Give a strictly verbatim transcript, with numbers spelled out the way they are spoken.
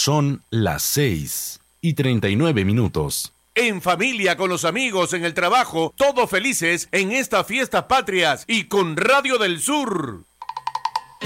Son las seis y treinta y nueve minutos. En familia, con los amigos, en el trabajo, todos felices en estas fiestas patrias y con Radio del Sur.